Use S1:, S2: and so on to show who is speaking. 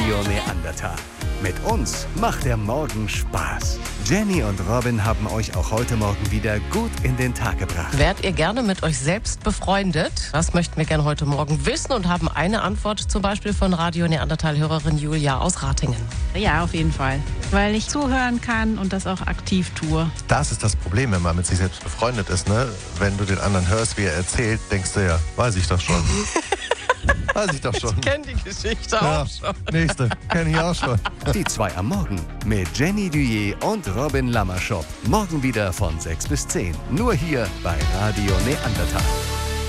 S1: Radio Neandertal. Mit uns macht der Morgen Spaß. Jenny und Robin haben euch auch heute Morgen wieder gut in den Tag gebracht.
S2: Wärt ihr gerne mit euch selbst befreundet? Das möchten wir gerne heute Morgen wissen und haben eine Antwort zum Beispiel von Radio Neandertal-Hörerin Julia aus Ratingen.
S3: Ja, auf jeden Fall. Weil ich zuhören kann und das auch aktiv tue.
S4: Das ist das Problem, wenn man mit sich selbst befreundet ist, ne? Wenn du den anderen hörst, wie er erzählt, denkst du ja, weiß ich doch schon. Weiß ich doch schon.
S2: Ich kenne die Geschichte auch schon.
S4: Nächste, kenne ich auch schon.
S1: Die 2 am Morgen mit Jenny Duyé und Robin Lammerschop. Morgen wieder von 6 bis 10. Nur hier bei Radio Neandertal.